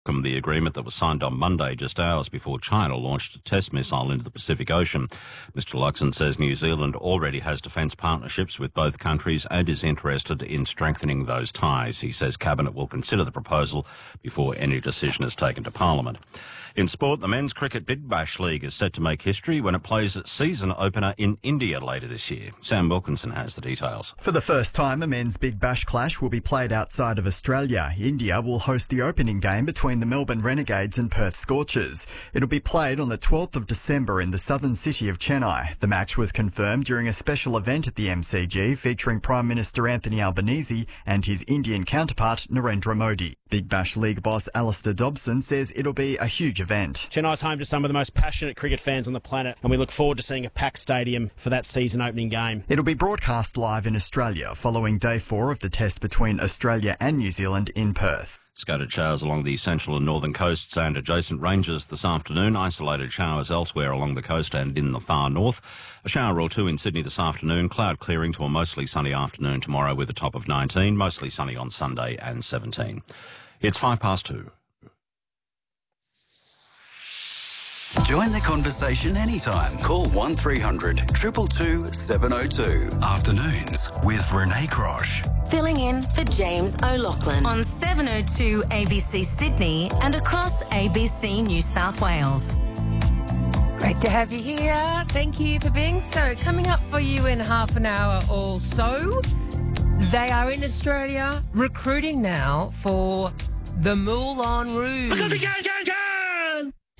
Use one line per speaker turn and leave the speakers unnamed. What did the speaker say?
The agreement that was signed on Monday, just hours before China launched a test missile into the Pacific Ocean. Mr Luxon says New Zealand already has defence partnerships with both countries and is interested in strengthening those ties. He says Cabinet will consider the proposal before any decision is taken to Parliament. In sport, the Men's Cricket Big Bash League is set to make history when it plays its season opener in India later this year. Sam Wilkinson has the details.
For the first time, a men's Big Bash clash will be played outside of Australia. India will host the opening game between the Melbourne Renegades and Perth Scorchers. It'll be played on the 12th of December in the southern city of Chennai. The match was confirmed during a special event at the MCG featuring Prime Minister Anthony Albanese and his Indian counterpart Narendra Modi. Big Bash League boss Alistair Dobson says it'll be a huge event.
Chennai's home to some of the most passionate cricket fans on the planet, and we look forward to seeing a packed stadium for that season opening game.
It'll be broadcast live in Australia following day 4 of the test between Australia and New Zealand in Perth.
Scattered showers along the central and northern coasts and adjacent ranges this afternoon. Isolated showers elsewhere along the coast and in the far north. A shower or two in Sydney this afternoon. Cloud clearing to a mostly sunny afternoon tomorrow with a top of 19. Mostly sunny on Sunday and 17. It's 2:05.
Join the conversation anytime. Call 1300 222 702. Afternoons with Renee Crosh.
Filling in for James O'Loughlin on 702 ABC Sydney and across ABC New South Wales.
Great to have you here. Thank you for being so. Coming up for you in half an hour or so, they are in Australia recruiting now for the Moulin Rouge.
Because we can.